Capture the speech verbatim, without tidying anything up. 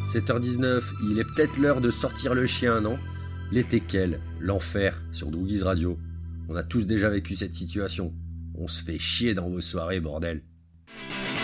sept heures dix-neuf, il est peut-être l'heure de sortir le chien, non ? L'été quel ? L'enfer sur Doogies Radio. On a tous déjà vécu cette situation. On se fait chier dans vos soirées, bordel.